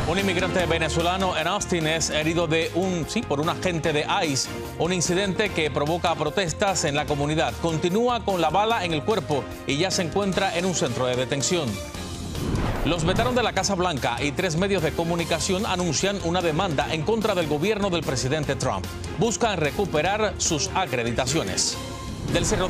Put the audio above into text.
Un inmigrante venezolano en Austin es herido por un agente de ICE, un incidente que provoca protestas en la comunidad. Continúa con la bala en el cuerpo y ya se encuentra en un centro de detención. Los veteranos de la Casa Blanca y 3 medios de comunicación anuncian una demanda en contra del gobierno del presidente Trump. Buscan recuperar sus acreditaciones. Del Cerro